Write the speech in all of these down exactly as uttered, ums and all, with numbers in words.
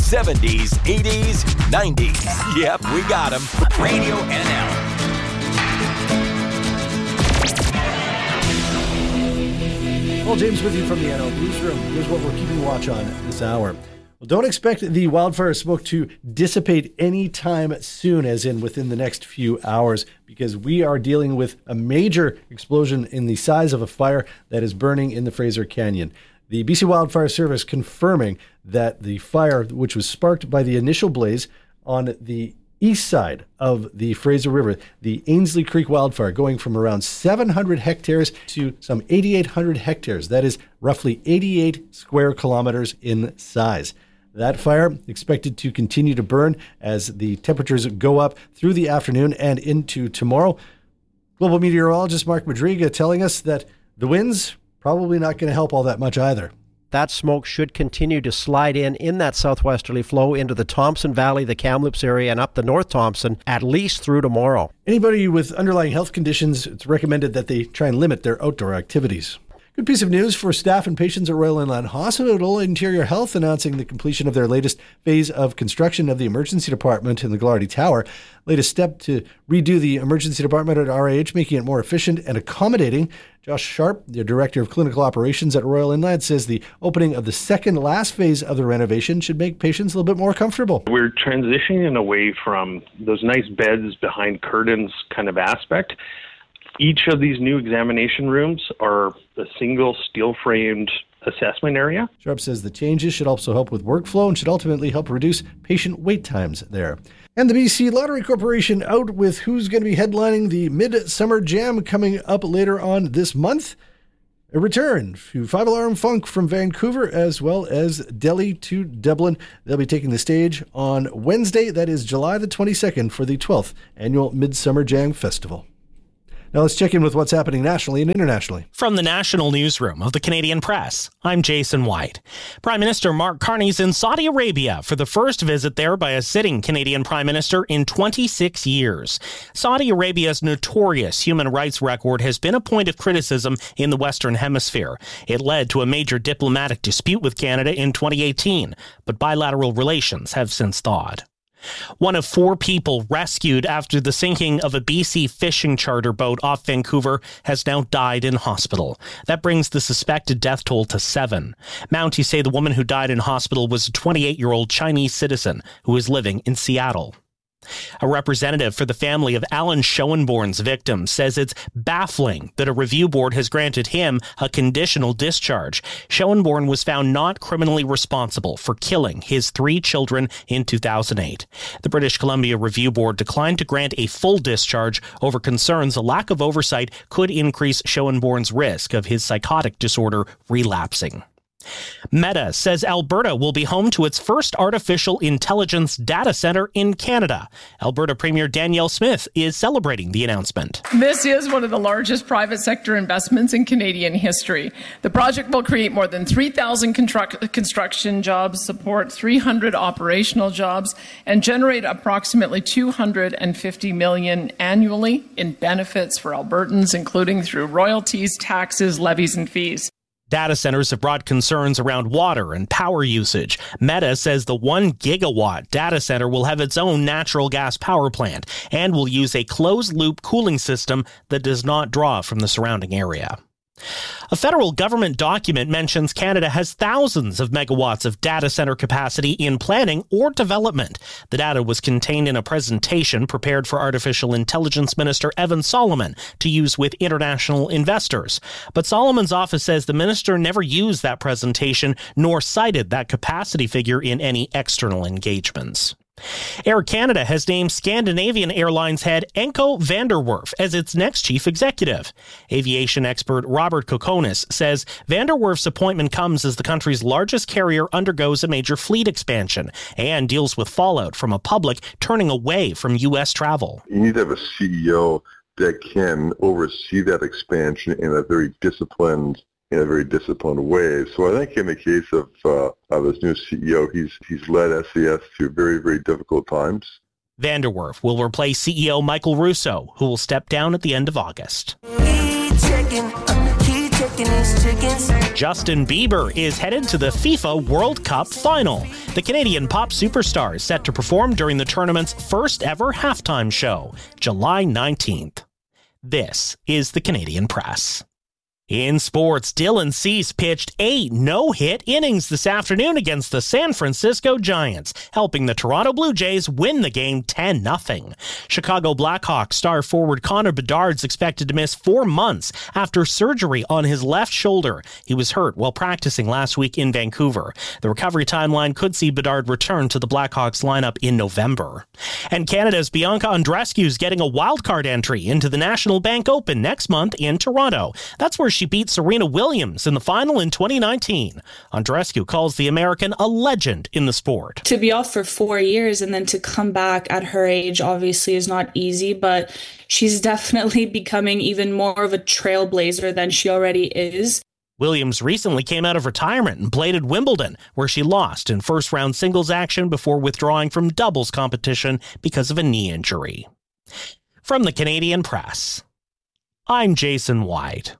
seventies, eighties, nineties. Yep, we got them. Radio N L. Paul James with you from the N L Newsroom. Here's what we're keeping watch on this hour. Well, don't expect the wildfire smoke to dissipate anytime soon, as in within the next few hours, because we are dealing with a major explosion in the size of a fire that is burning in the Fraser Canyon. The B C Wildfire Service confirming that the fire, which was sparked by the initial blaze on the east side of the Fraser River, the Ainsley Creek wildfire, going from around seven hundred hectares to some eighty-eight hundred hectares. That is roughly eighty-eight square kilometers in size. That fire expected to continue to burn as the temperatures go up through the afternoon and into tomorrow. Global meteorologist Mark Madriga telling us that the winds probably not going to help all that much either. That smoke should continue to slide in in that southwesterly flow into the Thompson Valley, the Kamloops area, and up the North Thompson, at least through tomorrow. Anybody with underlying health conditions, it's recommended that they try and limit their outdoor activities. Good piece of news for staff and patients at Royal Inland Hospital. Interior Health announcing the completion of their latest phase of construction of the emergency department in the Glardy Tower. Latest step to redo the emergency department at R I H, making it more efficient and accommodating. Josh Sharp, the Director of Clinical Operations at Royal Inland, says the opening of the second last phase of the renovation should make patients a little bit more comfortable. We're transitioning away from those nice beds behind curtains kind of aspect. Each of these new examination rooms are a single steel-framed assessment area. Sharp says the changes should also help with workflow and should ultimately help reduce patient wait times there. And the B C Lottery Corporation out with who's going to be headlining the Midsummer Jam coming up later on this month. A return to Five Alarm Funk from Vancouver as well as Delhi to Dublin. They'll be taking the stage on Wednesday, that is July the twenty-second, for the twelfth Annual Midsummer Jam Festival. Now let's check in with what's happening nationally and internationally. From the National Newsroom of the Canadian Press, I'm Jason White. Prime Minister Mark Carney's in Saudi Arabia for the first visit there by a sitting Canadian Prime Minister in twenty-six years. Saudi Arabia's notorious human rights record has been a point of criticism in the Western Hemisphere. It led to a major diplomatic dispute with Canada in twenty eighteen, but bilateral relations have since thawed. One of four people rescued after the sinking of a B C fishing charter boat off Vancouver has now died in hospital. That brings the suspected death toll to seven. Mounties say the woman who died in hospital was a twenty-eight-year-old Chinese citizen who was living in Seattle. A representative for the family of Alan Schoenborn's victim says it's baffling that a review board has granted him a conditional discharge. Schoenborn was found not criminally responsible for killing his three children in two thousand eight. The British Columbia Review Board declined to grant a full discharge over concerns a lack of oversight could increase Schoenborn's risk of his psychotic disorder relapsing. Meta says Alberta will be home to its first artificial intelligence data center in Canada. Alberta Premier Danielle Smith is celebrating the announcement. This is one of the largest private sector investments in Canadian history. The project will create more than three thousand construct- construction jobs, support three hundred operational jobs, and generate approximately two hundred fifty million dollars annually in benefits for Albertans, including through royalties, taxes, levies, and fees. Data centers have brought concerns around water and power usage. Meta says the one gigawatt data center will have its own natural gas power plant and will use a closed-loop cooling system that does not draw from the surrounding area. A federal government document mentions Canada has thousands of megawatts of data center capacity in planning or development. The data was contained in a presentation prepared for Artificial Intelligence Minister Evan Solomon to use with international investors. But Solomon's office says the minister never used that presentation nor cited that capacity figure in any external engagements. Air Canada has named Scandinavian Airlines head Enko van der Werf as its next chief executive. Aviation expert Robert Kokonis says van der Werf's appointment comes as the country's largest carrier undergoes a major fleet expansion and deals with fallout from a public turning away from U S travel. You need to have a C E O that can oversee that expansion in a very disciplined in a very disciplined way. So I think in the case of uh, of this new C E O, he's he's led S A S through very, very difficult times. Van der Werf will replace C E O Michael Russo, who will step down at the end of August. He checking, uh, he checking Chinese chickens. Justin Bieber is headed to the FIFA World Cup final. The Canadian pop superstar is set to perform during the tournament's first ever halftime show, July nineteenth. This is the Canadian Press. In sports, Dylan Cease pitched eight no-hit innings this afternoon against the San Francisco Giants, helping the Toronto Blue Jays win the game ten nothing. Chicago Blackhawks star forward Connor Bedard's expected to miss four months after surgery on his left shoulder. He was hurt while practicing last week in Vancouver. The recovery timeline could see Bedard return to the Blackhawks lineup in November. And Canada's Bianca Andreescu is getting a wildcard entry into the National Bank Open next month in Toronto. That's where she She beat Serena Williams in the final in twenty nineteen. Andreescu calls the American a legend in the sport. To be off for four years and then to come back at her age obviously is not easy, but she's definitely becoming even more of a trailblazer than she already is. Williams recently came out of retirement and played at Wimbledon, where she lost in first-round singles action before withdrawing from doubles competition because of a knee injury. From the Canadian Press, I'm Jason White.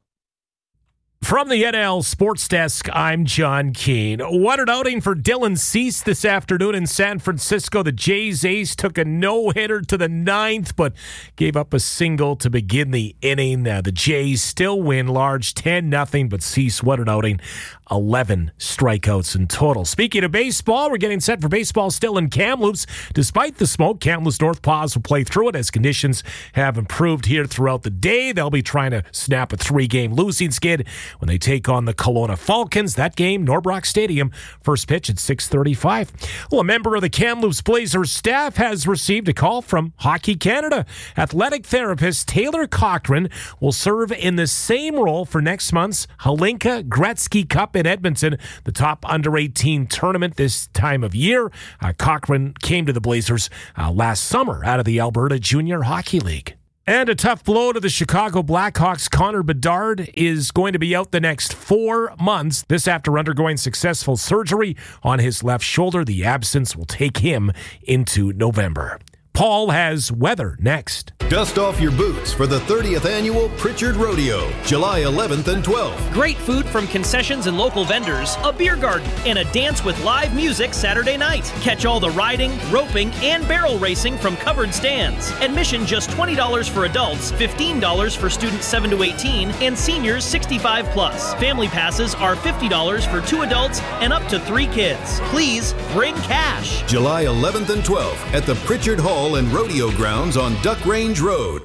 From the N L Sports Desk, I'm John Keane. What an outing for Dylan Cease this afternoon in San Francisco. The Jays ace took a no-hitter to the ninth, but gave up a single to begin the inning. Uh, the Jays still win large ten nothing, but Cease, what an outing. eleven strikeouts in total. Speaking of baseball, we're getting set for baseball still in Kamloops. Despite the smoke, Kamloops North Paws will play through it as conditions have improved here throughout the day. They'll be trying to snap a three-game losing skid when they take on the Kelowna Falcons. That game, Norbrock Stadium, first pitch at six thirty-five. Well, a member of the Kamloops Blazers staff has received a call from Hockey Canada. Athletic therapist Taylor Cochran will serve in the same role for next month's Hlinka Gretzky Cup in Edmonton, the top under eighteen tournament this time of year. Uh, Cochran came to the Blazers uh, last summer out of the Alberta Junior Hockey League. And a tough blow to the Chicago Blackhawks. Connor Bedard is going to be out the next four months. This after undergoing successful surgery on his left shoulder. The absence will take him into November. Paul has weather next. Dust off your boots for the thirtieth annual Pritchard Rodeo, July eleventh and twelfth. Great food from concessions and local vendors, a beer garden, and a dance with live music Saturday night. Catch all the riding, roping, and barrel racing from covered stands. Admission just twenty dollars for adults, fifteen dollars for students seven to eighteen, and seniors sixty-five plus. Family passes are fifty dollars for two adults and up to three kids. Please bring cash. July eleventh and twelfth at the Pritchard Hall and Rodeo Grounds on Duck Range Road.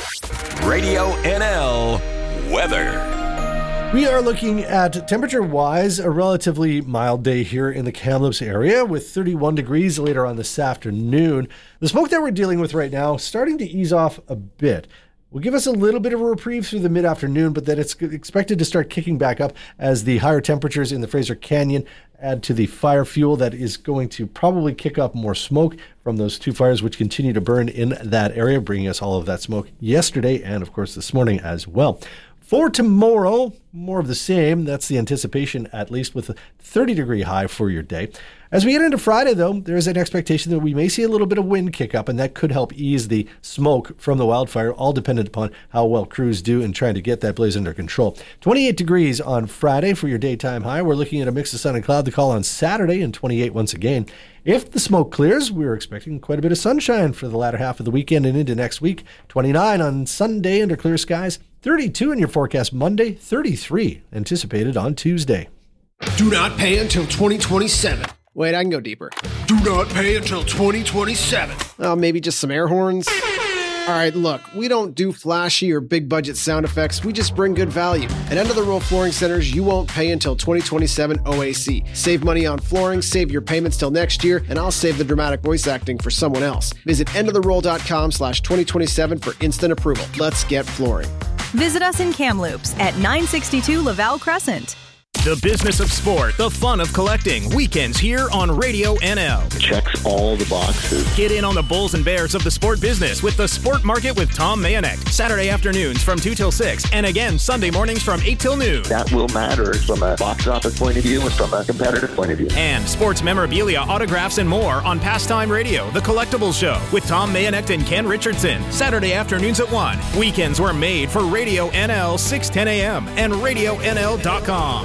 Radio N L weather. We are looking at temperature-wise a relatively mild day here in the Kamloops area with thirty-one degrees later on this afternoon. The smoke that we're dealing with right now starting to ease off a bit. Will give us a little bit of a reprieve through the mid-afternoon, but then it's expected to start kicking back up as the higher temperatures in the Fraser Canyon add to the fire fuel that is going to probably kick up more smoke from those two fires which continue to burn in that area, bringing us all of that smoke yesterday and, of course, this morning as well. For tomorrow, more of the same. That's the anticipation, at least, with a thirty-degree high for your day. As we get into Friday, though, there is an expectation that we may see a little bit of wind kick up, and that could help ease the smoke from the wildfire, all dependent upon how well crews do in trying to get that blaze under control. twenty-eight degrees on Friday for your daytime high. We're looking at a mix of sun and cloud to call on Saturday, and twenty-eight once again. If the smoke clears, we're expecting quite a bit of sunshine for the latter half of the weekend and into next week. twenty-nine on Sunday under clear skies. thirty-two in your forecast Monday. thirty-three anticipated on Tuesday. Do not pay until twenty twenty-seven. Wait, I can go deeper. Do not pay until twenty twenty-seven. Oh, maybe just some air horns? All right, look, we don't do flashy or big budget sound effects. We just bring good value. At End of the Row Flooring Centers, you won't pay until twenty twenty-seven O A C. Save money on flooring, save your payments till next year, and I'll save the dramatic voice acting for someone else. Visit endoftheroll.com slash 2027 for instant approval. Let's get flooring. Visit us in Kamloops at nine sixty-two Laval Crescent. The business of sport, the fun of collecting. Weekends here on Radio N L. Checks all the boxes. Get in on the bulls and bears of the sport business with the Sport Market with Tom Mayonek. Saturday afternoons from two till six, and again Sunday mornings from eight till noon. That will matter from a box office point of view and from a competitive point of view. And sports memorabilia, autographs, and more on Pastime Radio, The Collectibles Show with Tom Mayonek and Ken Richardson. Saturday afternoons at one. Weekends were made for Radio N L, six ten a.m. and radio n l dot com.